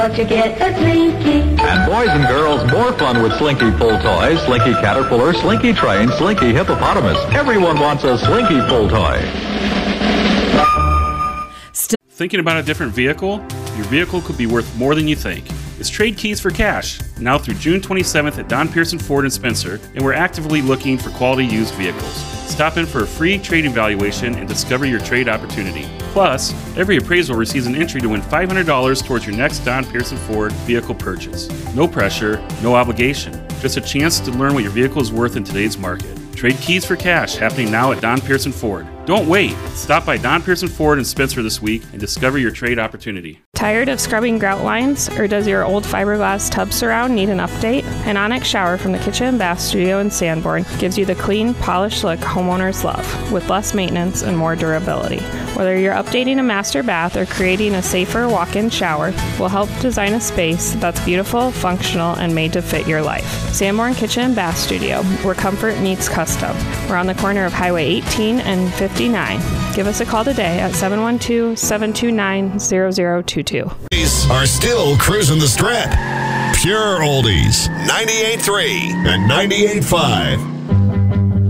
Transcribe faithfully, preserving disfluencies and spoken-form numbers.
To get a Slinky. And boys and girls, more fun with Slinky pull toys. Slinky Caterpillar, Slinky Train, Slinky Hippopotamus. Everyone wants a Slinky pull toy. Thinking about a different vehicle? Your vehicle could be worth more than you think. It's Trade Keys for Cash, now through June twenty-seventh at Don Pearson Ford in Spencer, and we're actively looking for quality used vehicles. Stop in for a free trade evaluation and discover your trade opportunity. Plus, every appraisal receives an entry to win five hundred dollars towards your next Don Pearson Ford vehicle purchase. No pressure, no obligation. Just a chance to learn what your vehicle is worth in today's market. Trade Keys for Cash, happening now at Don Pearson Ford. Don't wait. Stop by Don Pearson Ford in Spencer this week and discover your trade opportunity. Tired of scrubbing grout lines, or does your old fiberglass tub surround need an update? An Onyx shower from the Kitchen and Bath Studio in Sanborn gives you the clean, polished look homeowners love, with less maintenance and more durability. Whether you're updating a master bath or creating a safer walk-in shower, we'll help design a space that's beautiful, functional, and made to fit your life. Sanborn Kitchen and Bath Studio, where comfort meets custom. We're on the corner of Highway eighteen and fifty-nine. Give us a call today at seven one two, seven two nine, zero zero two two. These are still cruising the strip. Pure oldies, ninety-eight point three and ninety-eight point five.